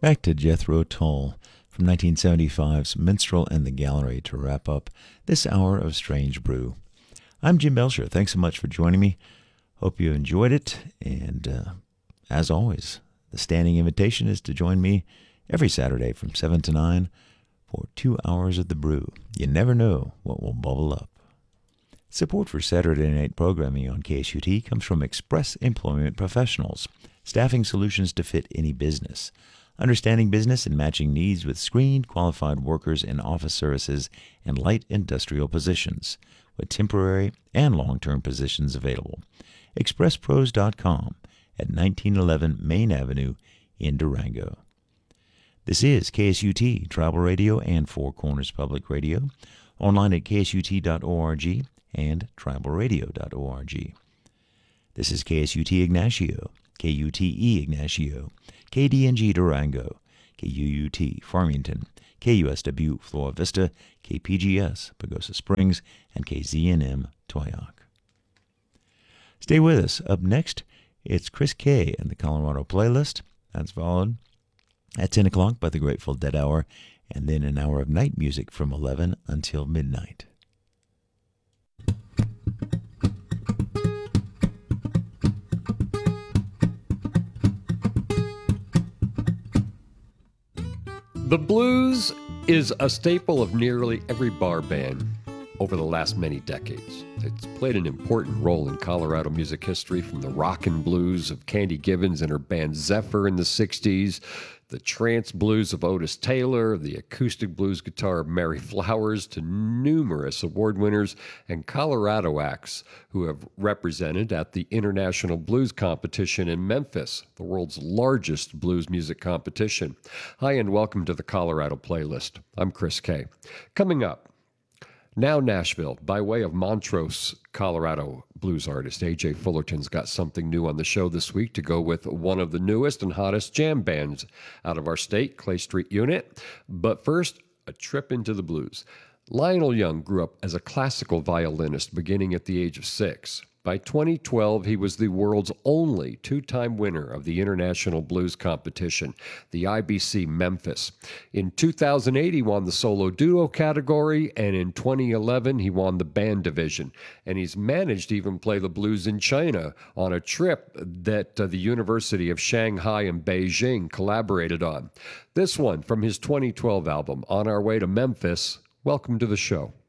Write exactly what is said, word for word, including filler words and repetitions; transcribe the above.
Back to Jethro Tull from nineteen seventy-five's Minstrel and the Gallery to wrap up this hour of Strange Brew. I'm Jim Belcher. Thanks so much for joining me. Hope you enjoyed it. And uh, as always, the standing invitation is to join me every Saturday from seven to nine for two hours of the brew. You never know what will bubble up. Support for Saturday night programming on K S U T comes from Express Employment Professionals, staffing solutions to fit any business. Understanding business and matching needs with screened, qualified workers in office services and light industrial positions, with temporary and long-term positions available. express pros dot com at nineteen eleven Main Avenue in Durango. This is K S U T, Tribal Radio and Four Corners Public Radio, online at k s u t dot org and tribal radio dot org. This is K S U T Ignacio, K U T E Ignacio, K D N G Durango, K U U T Farmington, K U S W Flora Vista, K P G S Pagosa Springs, and K Z N M Toyoak. Stay with us. Up next, it's Chris K and the Colorado Playlist. That's followed at ten o'clock by the Grateful Dead Hour, and then an hour of night music from eleven until midnight. The blues is a staple of nearly every bar band over the last many decades. It's played an important role in Colorado music history, from the rockin' blues of Candy Givens and her band Zephyr in the sixties, the trance blues of Otis Taylor, the acoustic blues guitar of Mary Flowers, to numerous award winners and Colorado acts who have represented at the International Blues Competition in Memphis, the world's largest blues music competition. Hi, and welcome to the Colorado Playlist. I'm Chris K. Coming up, now Nashville, by way of Montrose, Colorado blues artist A J Fullerton's got something new on the show this week to go with one of the newest and hottest jam bands out of our state, Clay Street Unit. But first, a trip into the blues. Lionel Young grew up as a classical violinist beginning at the age of six. By twenty twelve, he was the world's only two-time winner of the International Blues Competition, the I B C Memphis. In two thousand eight, he won the solo duo category, and in twenty eleven, he won the band division. And he's managed to even play the blues in China on a trip that uh, the University of Shanghai and Beijing collaborated on. This one from his twenty twelve album, On Our Way to Memphis. Welcome to the show.